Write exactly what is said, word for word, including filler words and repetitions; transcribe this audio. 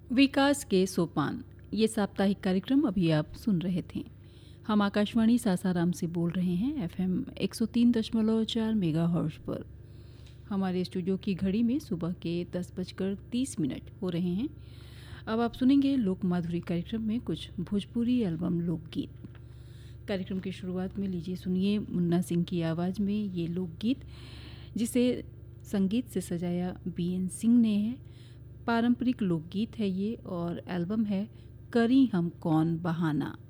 विकास के सोपान, ये साप्ताहिक कार्यक्रम अभी आप सुन रहे थे। हम आकाशवाणी सासाराम से बोल रहे हैं एफएम एक सौ तीन दशमलव चार मेगाहर्ट्ज पर। हमारे स्टूडियो की घड़ी में सुबह के दस बजकर तीस मिनट हो रहे हैं। अब आप सुनेंगे लोक माधुरी कार्यक्रम में कुछ भोजपुरी एल्बम लोकगीत। कार्यक्रम की शुरुआत में लीजिए सुनिए मुन्ना सिंह की आवाज़ में ये लोकगीत, जिसे संगीत से सजाया बी एन सिंह ने है। पारंपरिक लोकगीत है ये और एल्बम है करी हम कौन बहाना।